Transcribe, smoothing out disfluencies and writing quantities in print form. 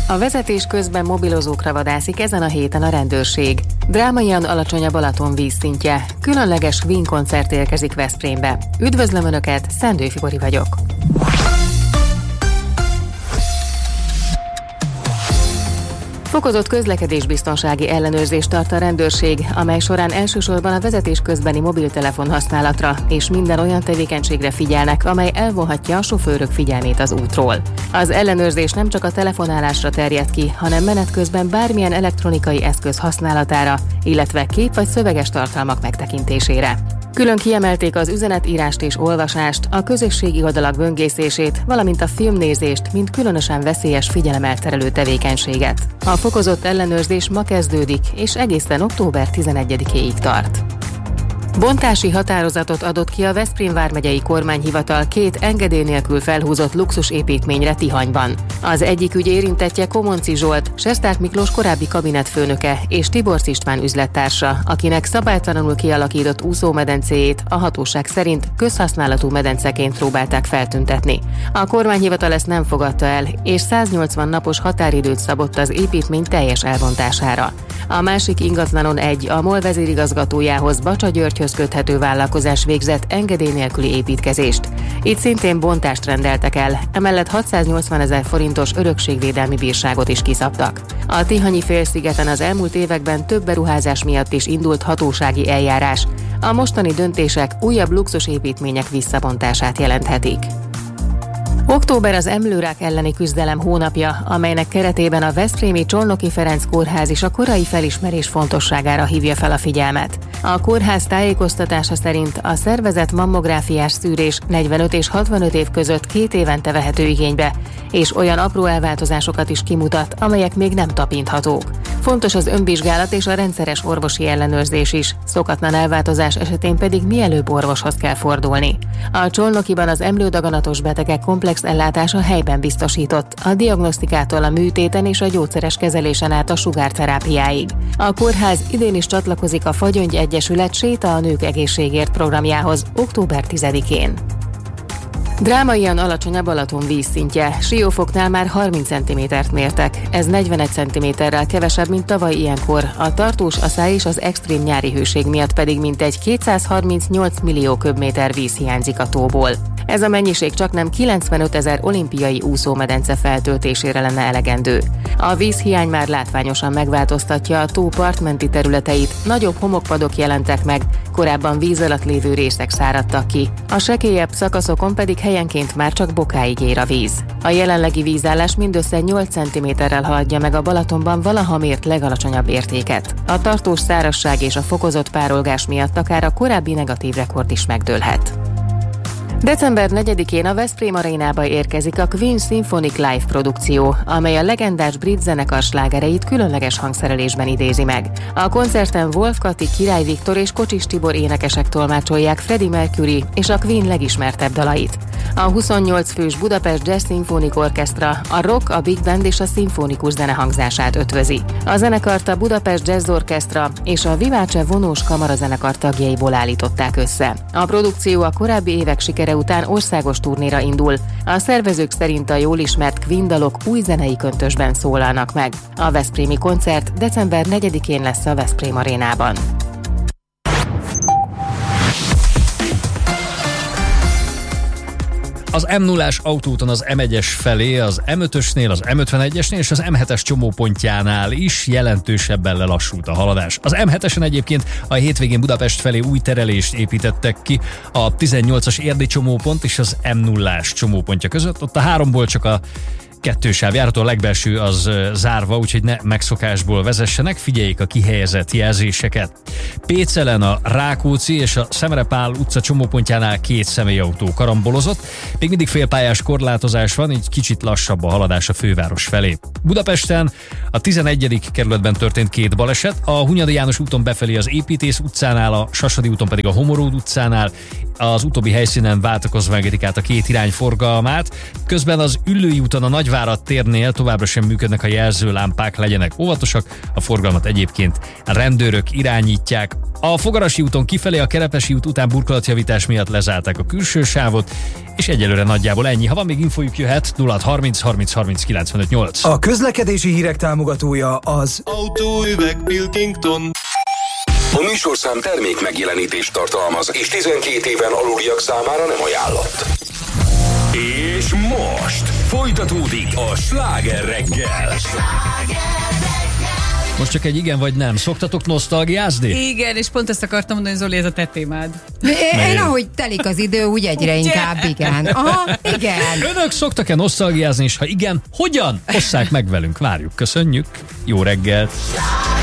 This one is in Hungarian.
A vezetés közben mobilozókra vadászik ezen a héten a rendőrség. Drámaian alacsony a Balaton vízszintje. Különleges Queen koncert érkezik Veszprémbe. Üdvözlöm Önöket, Szendő Fibori vagyok. Fokozott közlekedésbiztonsági ellenőrzést tart a rendőrség, amely során elsősorban a vezetés közbeni mobiltelefon használatra és minden olyan tevékenységre figyelnek, amely elvonhatja a sofőrök figyelmét az útról. Az ellenőrzés nem csak a telefonálásra terjed ki, hanem menet közben bármilyen elektronikai eszköz használatára, illetve kép- vagy szöveges tartalmak megtekintésére. Külön kiemelték az üzenetírást és olvasást, a közösségi oldalak böngészését, valamint a filmnézést, mint különösen veszélyes figyelemelterelő tevékenységet. A fokozott ellenőrzés ma kezdődik, és egészen október 11-éig tart. Bontási határozatot adott ki a Veszprém vármegyei kormányhivatal 2 engedély nélkül felhúzott luxusépítményre Tihanyban. Az egyik ügy érintettje Komonci Zsolt, Sesták Miklós korábbi kabinetfőnöke és Tiborcs István üzlettársa, akinek szabálytalanul kialakított úszómedencéjét a hatóság szerint közhasználatú medenceként próbálták feltüntetni. A kormányhivatal ezt nem fogadta el, és 180 napos határidőt szabott az építmény teljes elbontására. A másik ingatlanon a MOL vezérigazgatójához, Bacsa Györgyhöz köthető vállalkozás végzett engedély nélküli építkezést. Itt szintén bontást rendeltek el, emellett 680 000 forintos örökségvédelmi bírságot is kiszabtak. A Tihanyi félszigeten az elmúlt években több beruházás miatt is indult hatósági eljárás. A mostani döntések újabb luxusépítmények visszabontását jelenthetik. Október az emlőrák elleni küzdelem hónapja, amelynek keretében a veszprémi Csolnoki Ferenc kórház is a korai felismerés fontosságára hívja fel a figyelmet. A kórház tájékoztatása szerint a szervezett mammográfiás szűrés 45 és 65 év között 2 évente vehető igénybe, és olyan apró elváltozásokat is kimutat, amelyek még nem tapinthatók. Fontos az önvizsgálat és a rendszeres orvosi ellenőrzés is, szokatlan elváltozás esetén pedig mielőbb orvoshoz kell fordulni. A Csolnokiban az emlődaganatos betegek komplex ellátása helyben biztosított, a diagnosztikától a műtéten és a gyógyszeres kezelésen át a sugárterápiáig. A kórház idén is csatlakozik a Fagyöngy Egyesület Séta a nők egészségért programjához október 10-én. Drámaian alacsony a Balaton vízszintje, Siófoknál már 30 cm-t mértek, ez 41 cm-rel kevesebb, mint tavaly ilyenkor, a tartós aszály és az extrém nyári hőség miatt pedig mintegy 238 millió köbméter víz hiányzik a tóból. Ez a mennyiség csaknem 95 000 olimpiai úszómedence feltöltésére lenne elegendő. A vízhiány már látványosan megváltoztatja a tó partmenti területeit, nagyobb homokpadok jelentek meg, korábban víz alatt lévő részek száradtak ki. A sekélyebb szakaszokon pedig helyenként már csak bokáig ér a víz. A jelenlegi vízállás mindössze 8 cm-rel haladja meg a Balatonban valaha mért legalacsonyabb értéket. A tartós szárazság és a fokozott párolgás miatt akár a korábbi negatív rekord is megdőlhet. December 4-én a Veszprém arénába érkezik a Queen Symphonic Live produkció, amely a legendás brit zenekar slágereit különleges hangszerelésben idézi meg. A koncerten Wolf Kati, Király Viktor és Kocsis Tibor énekesek tolmácsolják Freddie Mercury és a Queen legismertebb dalait. A 28 fős Budapest Jazz Symphonic Orchestra a rock, a big band és a szimfonikus zene hangzását ötvözi. A zenekart a Budapest Jazz Orchestra és a Viváce vonós kamarazenekar tagjaiból állították össze. A produkció a korábbi évek sikere után országos turnéra indul. A szervezők szerint a jól ismert Queen dalok új zenei köntösben szólalnak meg. A veszprémi koncert december 4-én lesz a Veszprém arénában. Az M0-ás autóúton az M1-es felé, az M5-ösnél, az M51-esnél és az M7-es csomópontjánál is jelentősebben lelassult a haladás. Az M7-esen egyébként a hétvégén Budapest felé új terelést építettek ki a 18-as érdi csomópont és az M0-ás csomópontja között. Ott a 3-ból csak a 2 sáv járható, a legbelső az zárva, úgyhogy ne megszokásból vezessenek, figyeljék a kihelyezett jelzéseket. Pécelen a Rákóczi és a Szemere Pál utca csomópontjánál 2 személyautó karambolozott, még mindig félpályás korlátozás van, így kicsit lassabb a haladás a főváros felé. Budapesten a 11. kerületben történt 2 baleset, a Hunyadi János úton befelé az Építész utcánál, a Sasadi úton pedig a Homoród utcánál, az utóbbi helyszínen váltakozva engedik át a két irány forgalmát. Közben az Üllői úton a Nagyvárad térnél továbbra sem működnek a jelzőlámpák, legyenek óvatosak. A forgalmat egyébként a rendőrök irányítják. A Fogarasi úton kifelé a Kerepesi út után burkolatjavítás miatt lezárták a külső sávot, és egyelőre nagyjából ennyi. Ha van még infójuk, jöhet 0630 30 30 95 8. A közlekedési hírek támogatója az Autóüveg Pilkington. A műsorszám termék megjelenítést tartalmaz, és 12 éven aluliak számára nem ajánlott. És most folytatódik a Sláger reggel. Most csak egy igen vagy nem. Szoktatok nosztalgiázni? Igen, és pont ezt akartam mondani, Zoli, ez a te témád. Én ahogy telik az idő, úgy egyre inkább igen. Aha, igen. Önök szoktak-e nosztalgiázni, és ha igen, hogyan? Osszák meg velünk, várjuk, köszönjük. Jó reggelt!